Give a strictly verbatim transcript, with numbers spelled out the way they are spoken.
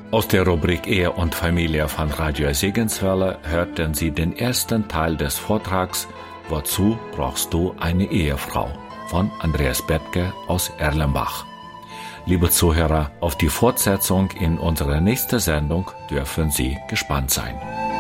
Aus der Rubrik Ehe und Familie von Radio Segenswelle hörten Sie den ersten Teil des Vortrags Wozu brauchst du eine Ehefrau? Von Andreas Bethke aus Erlenbach. Liebe Zuhörer, auf die Fortsetzung in unserer nächsten Sendung dürfen Sie gespannt sein.